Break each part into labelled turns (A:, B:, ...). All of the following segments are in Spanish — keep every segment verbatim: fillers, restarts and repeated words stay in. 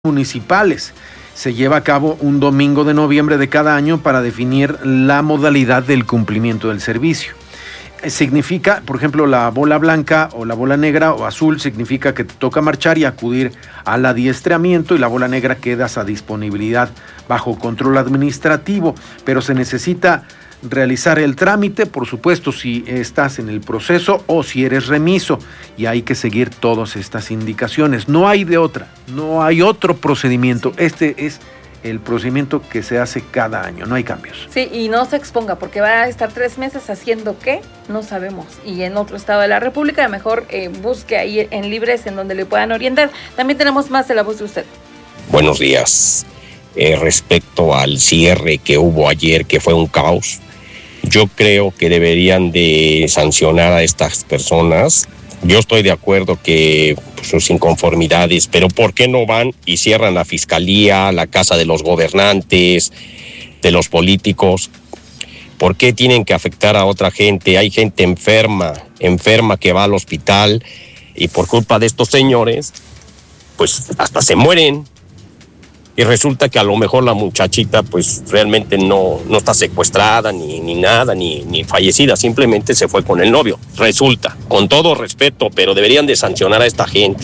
A: municipales. Se lleva a cabo un domingo de noviembre de cada año para definir la modalidad del cumplimiento del servicio. Significa, por ejemplo, la bola blanca o la bola negra o azul significa que te toca marchar y acudir al adiestramiento, y la bola negra quedas a disponibilidad bajo control administrativo, pero se necesita realizar el trámite, por supuesto, si estás en el proceso o si eres remiso, y hay que seguir todas estas indicaciones. No hay de otra, no hay otro procedimiento. Este es el procedimiento que se hace cada año, no hay cambios.
B: Sí, y no se exponga, porque va a estar tres meses haciendo qué, no sabemos. Y en otro estado de la República, mejor eh, busque ahí en Libres, en donde le puedan orientar. También tenemos más de la voz de usted.
C: Buenos días. Eh, respecto al cierre que hubo ayer, que fue un caos, yo creo que deberían de sancionar a estas personas. Yo estoy de acuerdo que pues, sus inconformidades, pero ¿por qué no van y cierran la fiscalía, la casa de los gobernantes, de los políticos? ¿Por qué tienen que afectar a otra gente? Hay gente enferma, enferma que va al hospital, y por culpa de estos señores, pues hasta se mueren. Y resulta que a lo mejor la muchachita pues realmente no, no está secuestrada ni, ni nada, ni, ni fallecida, simplemente se fue con el novio. Resulta, con todo respeto, pero deberían de sancionar a esta gente.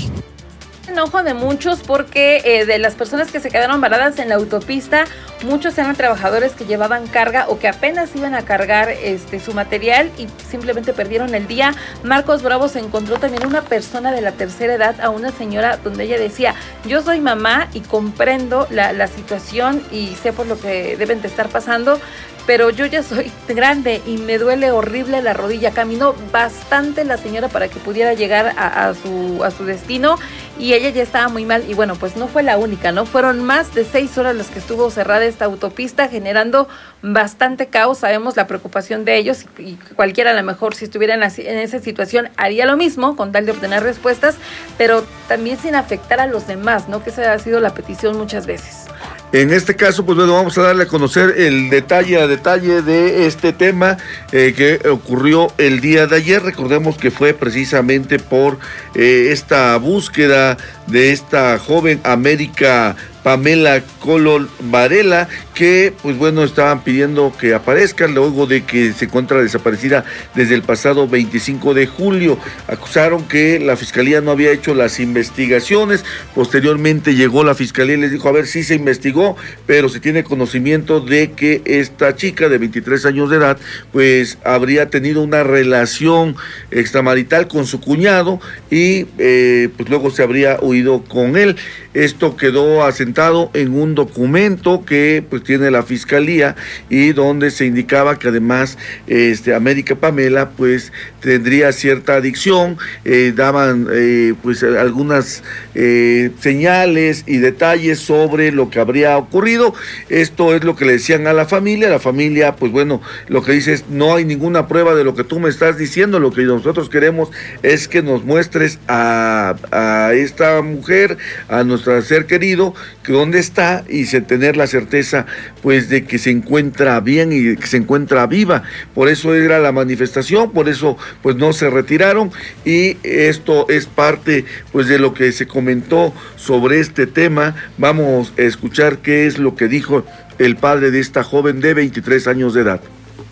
B: Enojo de muchos porque eh, de las personas que se quedaron varadas en la autopista, muchos eran trabajadores que llevaban carga o que apenas iban a cargar este su material y simplemente perdieron el día. Marcos Bravo se encontró también una persona de la tercera edad, a una señora donde ella decía: yo soy mamá y comprendo la, la situación y sé por lo que deben de estar pasando, pero yo ya soy grande y me duele horrible la rodilla. Caminó bastante la señora para que pudiera llegar a, a, su, a su destino, y ella ya estaba muy mal. Y bueno, pues no fue la única, ¿no? Fueron más de seis horas las que estuvo cerrada esta autopista, generando bastante caos. Sabemos la preocupación de ellos, y cualquiera a lo mejor, si estuviera en, la, en esa situación, haría lo mismo con tal de obtener respuestas, pero también sin afectar a los demás, ¿no? Que esa ha sido la petición muchas veces.
D: En este caso, pues bueno, vamos a darle a conocer el detalle a detalle de este tema eh, que ocurrió el día de ayer. Recordemos que fue precisamente por eh, esta búsqueda de esta joven América Pamela Colón Varela, que pues bueno, estaban pidiendo que aparezca luego de que se encuentra desaparecida desde el pasado veinticinco de julio. Acusaron que la fiscalía no había hecho las investigaciones. Posteriormente llegó la fiscalía y les dijo: a ver, sí se investigó, pero se tiene conocimiento de que esta chica de veintitrés años de edad pues habría tenido una relación extramarital con su cuñado y eh, pues luego se habría huido con él. Esto quedó asentado en un documento que pues tiene la fiscalía, y donde se indicaba que además este América Pamela pues tendría cierta adicción. Eh, daban eh, pues algunas eh, señales y detalles sobre lo que habría ocurrido. Esto es lo que le decían a la familia. La familia pues bueno, lo que dice es: no hay ninguna prueba de lo que tú me estás diciendo, lo que nosotros queremos es que nos muestres a, a esta mujer, a nuestro ser querido, que dónde está, y se tener la certeza pues de que se encuentra bien y que se encuentra viva. Por eso era la manifestación, por eso pues no se retiraron, y esto es parte pues de lo que se comentó sobre este tema. Vamos a escuchar qué es lo que dijo el padre de esta joven de veintitrés años de edad.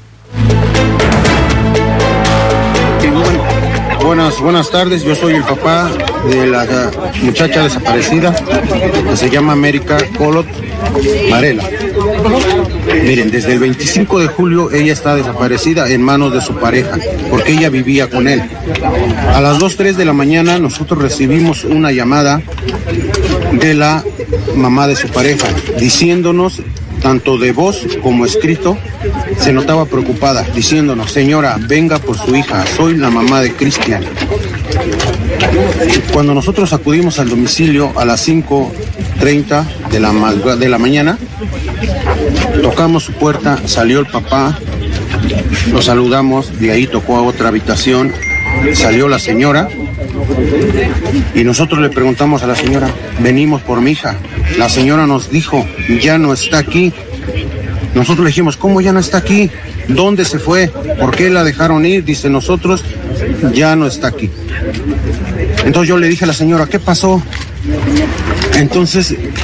E: Buenas, buenas tardes, yo soy el papá de la muchacha desaparecida, que se llama América Colón Varela. Miren, desde el veinticinco de julio ella está desaparecida en manos de su pareja, porque ella vivía con él. A las dos, tres de la mañana nosotros recibimos una llamada de la mamá de su pareja, diciéndonos, tanto de voz como escrito, se notaba preocupada, diciéndonos: señora, venga por su hija, soy la mamá de Cristian. Cuando nosotros acudimos al domicilio a las cinco treinta de la, de la mañana, tocamos su puerta, salió el papá, lo saludamos, de ahí tocó a otra habitación, salió la señora, y nosotros le preguntamos a la señora: venimos por mi hija. La señora nos dijo: ya no está aquí. Nosotros le dijimos: ¿cómo ya no está aquí? ¿Dónde se fue? ¿Por qué la dejaron ir? Dice: nosotros ya no está aquí. Entonces yo le dije a la señora: ¿qué pasó? Entonces,